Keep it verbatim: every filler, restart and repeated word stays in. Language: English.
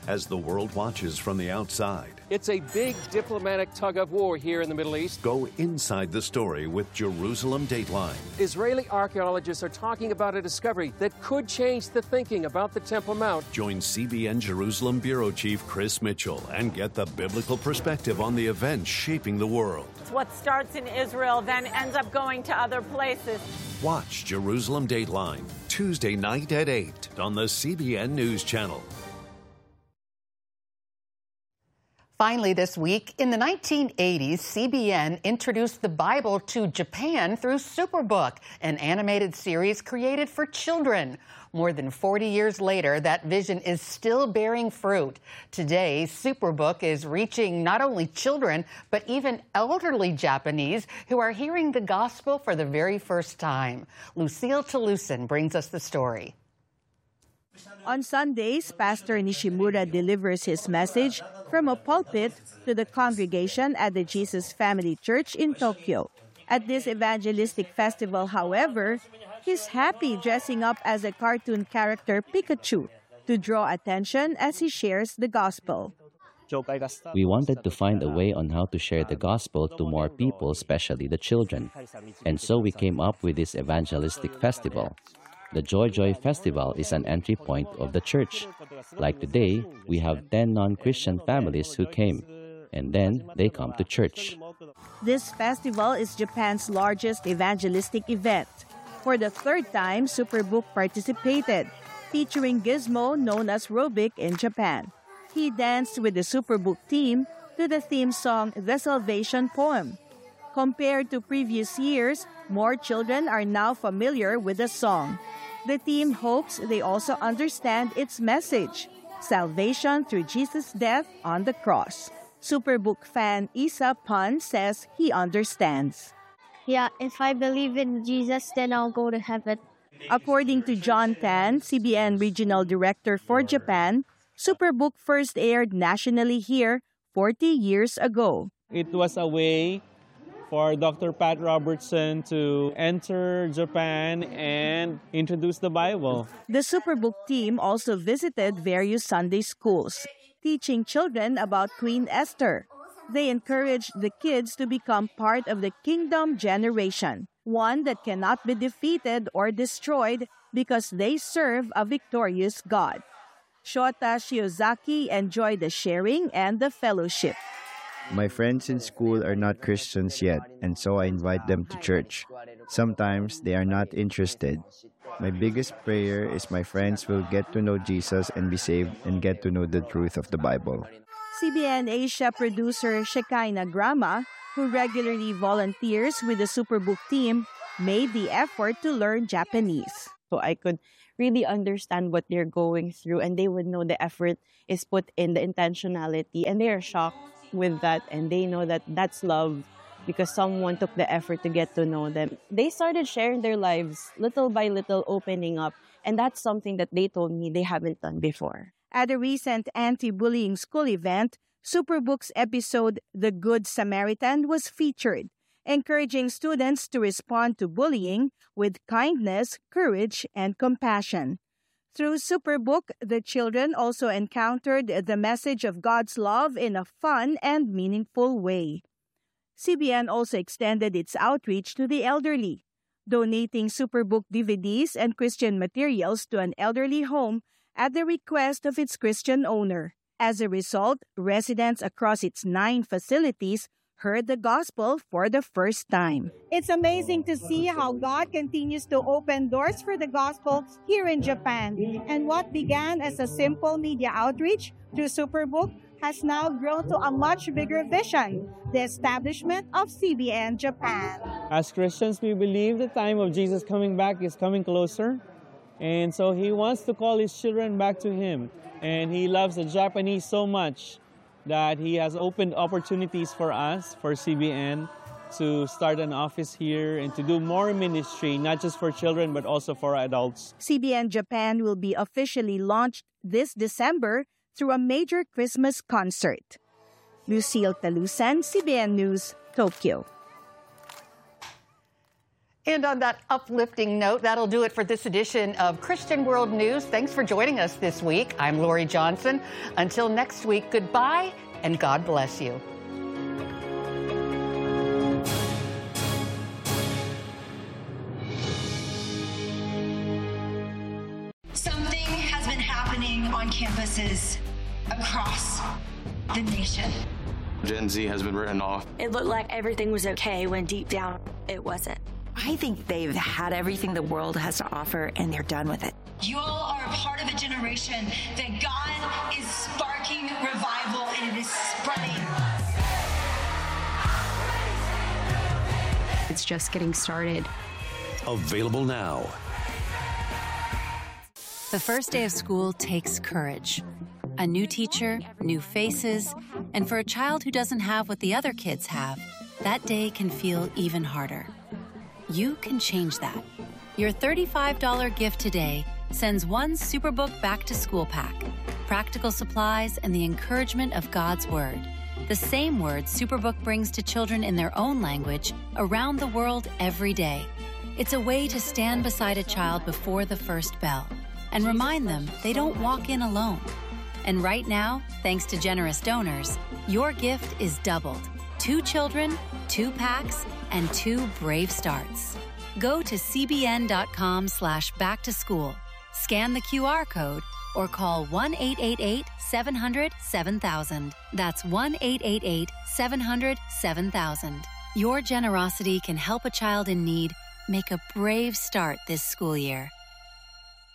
as the world watches from the outside. It's a big diplomatic tug-of-war here in the Middle East. Go inside the story with Jerusalem Dateline. Israeli archaeologists are talking about a discovery that could change the thinking about the Temple Mount. Join C B N Jerusalem Bureau Chief Chris Mitchell and get the biblical perspective on the events shaping the world. What starts in Israel then ends up going to other places. Watch Jerusalem Dateline Tuesday night at eight on the C B N News Channel. Finally this week, in the nineteen eighties, C B N introduced the Bible to Japan through Superbook, an animated series created for children. More than forty years later, that vision is still bearing fruit. Today, Superbook is reaching not only children, but even elderly Japanese who are hearing the gospel for the very first time. Lucille Talusan brings us the story. On Sundays, Pastor Nishimura delivers his message from a pulpit to the congregation at the Jesus Family Church in Tokyo. At this evangelistic festival, however, he's happy dressing up as a cartoon character Pikachu to draw attention as he shares the gospel. We wanted to find a way on how to share the gospel to more people, especially the children. And so we came up with this evangelistic festival. The Joy Joy Festival is an entry point of the church. Like today, we have ten non-Christian families who came, and then they come to church. This festival is Japan's largest evangelistic event. For the third time, Superbook participated, featuring Gizmo known as Rubik in Japan. He danced with the Superbook team to the theme song The Salvation Poem. Compared to previous years, more children are now familiar with the song. The team hopes they also understand its message, salvation through Jesus' death on the cross. Superbook fan Isa Pan says he understands. Yeah, if I believe in Jesus, then I'll go to heaven. According to John Tan, C B N Regional Director for Japan, Superbook first aired nationally here forty years ago. It was a way for Doctor Pat Robertson to enter Japan and introduce the Bible. The Superbook team also visited various Sunday schools, teaching children about Queen Esther. They encouraged the kids to become part of the kingdom generation, one that cannot be defeated or destroyed because they serve a victorious God. Shota Shiozaki enjoyed the sharing and the fellowship. My friends in school are not Christians yet, and so I invite them to church. Sometimes they are not interested. My biggest prayer is my friends will get to know Jesus and be saved and get to know the truth of the Bible. C B N Asia producer Shekinah Grama, who regularly volunteers with the Superbook team, made the effort to learn Japanese. So I could really understand what they're going through, and they would know the effort is put in, the intentionality, and they are shocked with that, and they know that that's love because someone took the effort to get to know them. They started sharing their lives little by little, opening up, and that's something that they told me they haven't done before. At a recent anti-bullying school event, Superbook's episode The Good Samaritan was featured, encouraging students to respond to bullying with kindness, courage, and compassion. Through Superbook, the children also encountered the message of God's love in a fun and meaningful way. C B N also extended its outreach to the elderly, donating Superbook D V Ds and Christian materials to an elderly home at the request of its Christian owner. As a result, residents across its nine facilities heard the gospel for the first time. It's amazing to see how God continues to open doors for the gospel here in Japan. And what began as a simple media outreach through Superbook has now grown to a much bigger vision, the establishment of C B N Japan. As Christians, we believe the time of Jesus coming back is coming closer. And so he wants to call his children back to him. And he loves the Japanese so much that he has opened opportunities for us, for C B N, to start an office here and to do more ministry, not just for children, but also for adults. C B N Japan will be officially launched this December through a major Christmas concert. Lucille Talusan, C B N News, Tokyo. And on that uplifting note, that'll do it for this edition of Christian World News. Thanks for joining us this week. I'm Lori Johnson. Until next week, goodbye and God bless you. Something has been happening on campuses across the nation. Gen Z has been written off. It looked like everything was okay when deep down it wasn't. I think they've had everything the world has to offer and they're done with it. You all are a part of a generation that God is sparking revival and it is spreading. It's just getting started. Available now. The first day of school takes courage. A new teacher, new faces, and for a child who doesn't have what the other kids have, that day can feel even harder. You can change that. Your thirty-five dollars gift today sends one Superbook back-to-school pack, practical supplies, and the encouragement of God's Word. The same word Superbook brings to children in their own language around the world every day. It's a way to stand beside a child before the first bell and remind them they don't walk in alone. And right now, thanks to generous donors, your gift is doubled. Two children, two packs, and two brave starts. Go to cbn.com slash back to school, scan the Q R code, or call one eight eight eight, seven hundred, seven thousand. That's one eight eight eight, seven hundred, seven thousand. Your generosity can help a child in need make a brave start this school year.